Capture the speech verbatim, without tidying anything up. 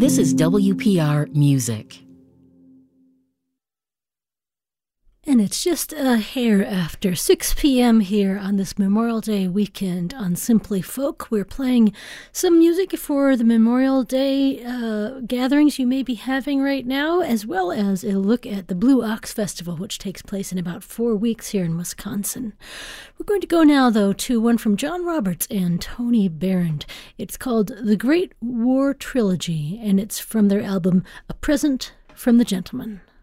This is W P R Music. And it's just a hair after six p.m. here on this Memorial Day weekend on Simply Folk. We're playing some music for the Memorial Day uh, gatherings you may be having right now, as well as a look at the Blue Ox Festival, which takes place in about four weeks here in Wisconsin. We're going to go now, though, to one from John Roberts and Tony Behrend. It's called The Great War Trilogy, and it's from their album A Present from the Gentleman.